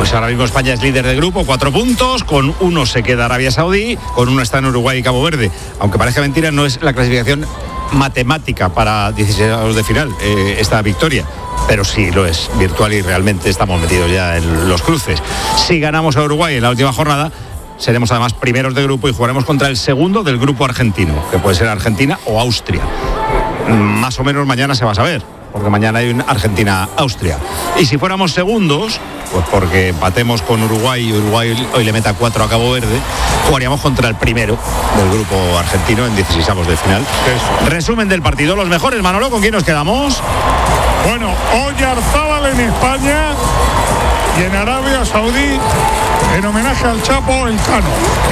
Pues ahora mismo España es líder de grupo, 4 puntos, con 1 se queda Arabia Saudí, con 1 está en Uruguay y Cabo Verde. Aunque parezca mentira, no es la clasificación matemática para 16 de final esta victoria, pero sí lo es virtual y realmente estamos metidos ya en los cruces. Si ganamos a Uruguay en la última jornada, seremos además primeros de grupo y jugaremos contra el segundo del grupo argentino, que puede ser Argentina o Austria. Más o menos mañana se va a saber, porque mañana hay un Argentina-Austria. Y si fuéramos segundos, pues porque empatemos con Uruguay y Uruguay hoy le meta 4 a Cabo Verde, jugaríamos contra el primero del grupo argentino en 16avos de final. Resumen del partido, los mejores, Manolo, ¿con quién nos quedamos? Bueno, Oyarzábal en España y en Arabia Saudí, en homenaje al Chapo, el Cano.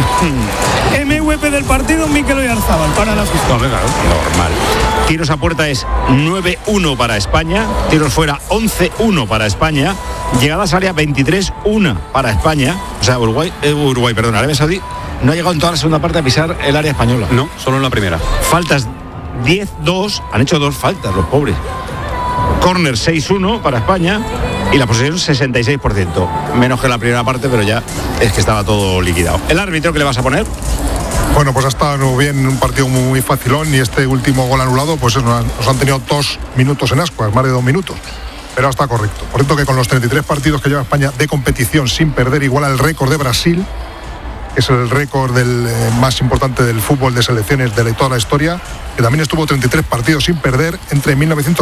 MVP del partido, Mikel Oyarzábal, para la FIFA. Normal. Tiros a puerta es 9-1 para España, tiros fuera 11-1 para España, llegadas a área 23-1 para España. O sea, Arabia Saudí no ha llegado en toda la segunda parte a pisar el área española. No, solo en la primera. Faltas 10-2, han hecho 2 faltas los pobres. Córner 6-1 para España y la posesión 66%. Menos que en la primera parte, pero ya es que estaba todo liquidado. ¿El árbitro qué le vas a poner? Bueno, pues ha estado bien, un partido muy facilón, y este último gol anulado, pues nos han tenido 2 minutos en ascuas, más de 2 minutos. Pero está correcto. Correcto que con los 33 partidos que lleva España de competición sin perder, igual al récord de Brasil, que es el récord más importante del fútbol de selecciones de toda la historia, que también estuvo 33 partidos sin perder entre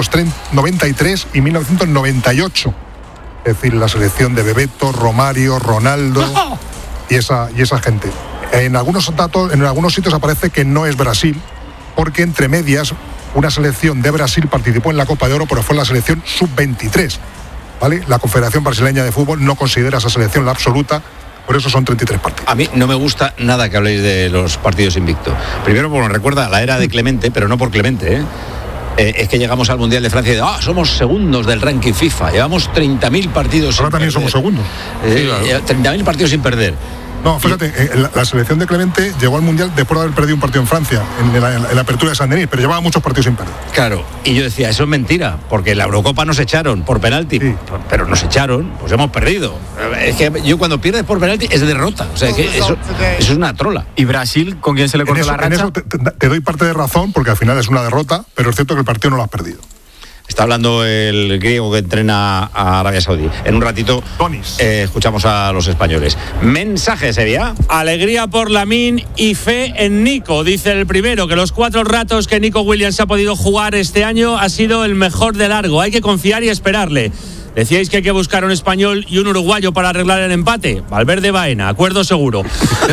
1993 y 1998. Es decir, la selección de Bebeto, Romario, Ronaldo y esa gente. En algunos datos, en algunos sitios aparece que no es Brasil, porque entre medias una selección de Brasil participó en la Copa de Oro, pero fue la selección sub-23, ¿vale? La Confederación Brasileña de Fútbol no considera esa selección la absoluta. Por eso son 33 partidos. A mí no me gusta nada que habléis de los partidos invictos. Primero, porque nos recuerda a la era de Clemente, pero no por Clemente, es que llegamos al Mundial de Francia y somos segundos del ranking FIFA. Llevamos 30.000 partidos ahora también somos segundos. 30.000 partidos sin perder. No, fíjate, la selección de Clemente llegó al Mundial después de haber perdido un partido en Francia, en la apertura de Saint-Denis, pero llevaba muchos partidos sin perder. Claro, y yo decía, eso es mentira, porque en la Eurocopa nos echaron por penalti, sí. Pero nos echaron, pues hemos perdido. Es que yo cuando pierdes por penalti es derrota, o sea, que eso es una trola. ¿Y Brasil, con quién se le cortó la racha? En eso te doy parte de razón, porque al final es una derrota, pero es cierto que el partido no lo has perdido. Está hablando el griego que entrena a Arabia Saudí. En un ratito escuchamos a los españoles. Mensaje, Sevilla. Alegría por Lamine y fe en Nico. Dice el primero que los 4 ratos que Nico Williams ha podido jugar este año ha sido el mejor de largo. Hay que confiar y esperarle. Decíais que hay que buscar un español y un uruguayo para arreglar el empate. Valverde Baena, acuerdo seguro.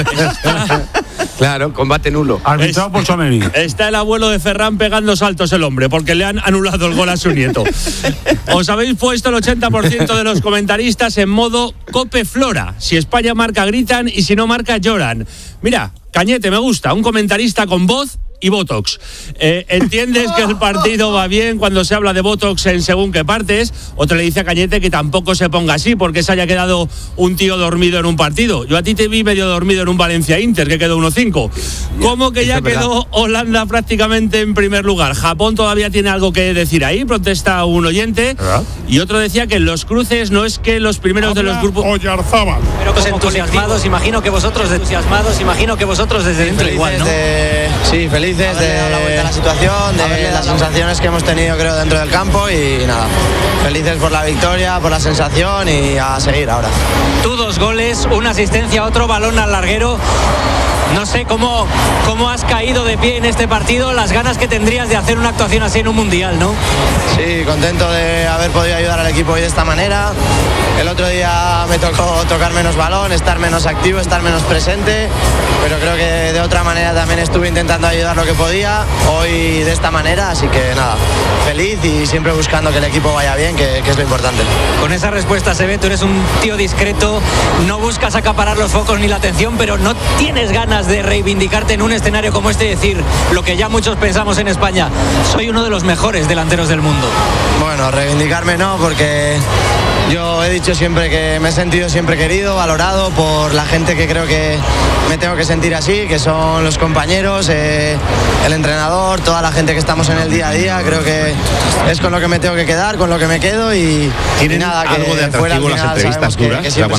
Claro, combate nulo. Arbitrado por Tchouaméni. Está el abuelo de Ferran pegando saltos el hombre, porque le han anulado el gol a su nieto. Os habéis puesto el 80% de los comentaristas en modo Cope Flora. Si España marca, gritan, y si no marca, lloran. Mira, Cañete, me gusta, un comentarista con voz y Botox. ¿Entiendes que el partido va bien cuando se habla de Botox en según qué partes? Otro le dice a Cañete que tampoco se ponga así porque se haya quedado un tío dormido en un partido. Yo a ti te vi medio dormido en un Valencia-Inter que quedó 1-5. ¿Cómo que ya quedó Holanda prácticamente en primer lugar? Japón todavía tiene algo que decir ahí, protesta un oyente. Y otro decía que en los cruces no es que los primeros de los grupos... Oyarzábal. Pero pues entusiasmados, imagino que vosotros desde dentro igual, ¿no? Sí, felices de la vuelta a la situación, de las sensaciones que hemos tenido, creo, dentro del campo, y nada, felices por la victoria, por la sensación, y a seguir ahora. Tú 2 goles, una asistencia, otro balón al larguero. No sé cómo has caído de pie en este partido, las ganas que tendrías de hacer una actuación así en un mundial, ¿no? Sí, contento de haber podido ayudar al equipo hoy de esta manera. El otro día me tocó tocar menos balón, estar menos activo, estar menos presente, pero creo que de otra manera también estuve intentando ayudar lo que podía, hoy de esta manera, así que nada, feliz y siempre buscando que el equipo vaya bien, que es lo importante. Con esa respuesta se ve, tú eres un tío discreto, no buscas acaparar los focos ni la atención, pero no tienes ganas de reivindicarte en un escenario como este y decir lo que ya muchos pensamos en España: soy uno de los mejores delanteros del mundo. Bueno, reivindicarme no, porque yo he dicho siempre que me he sentido siempre querido, valorado por la gente que creo que me tengo que sentir así, que son los compañeros, el entrenador, toda la gente que estamos en el día a día. Creo que es con lo que me tengo que quedar, con lo que me quedo, y ¿tienen nada, que algo de fuera al atractivo las final entrevistas sabemos duras? que siempre